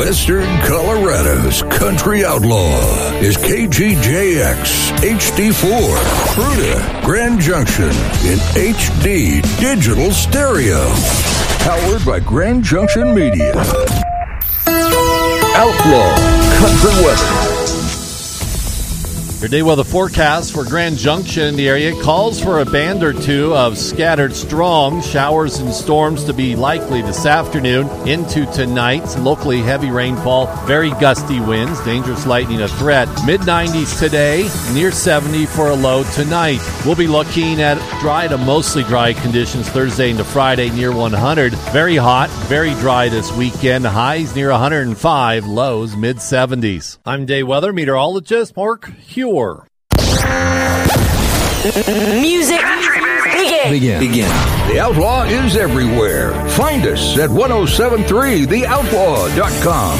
Western Colorado's country outlaw is KGJX HD4, Fruita, Grand Junction in HD digital stereo. Powered by Grand Junction Media. Outlaw Country Weather. Your day weather forecast for Grand Junction in the area calls for a band or two of scattered strong showers and storms to be likely this afternoon into tonight. Locally heavy rainfall, very gusty winds, dangerous lightning a threat. Mid-90s today, near 70 for a low tonight. We'll be looking at dry to mostly dry conditions Thursday into Friday, near 100. Very hot, very dry this weekend. Highs near 105, lows mid-70s. I'm day weather meteorologist Mark Hewer. Music begin. The Outlaw is everywhere. Find us at 1073theoutlaw.com.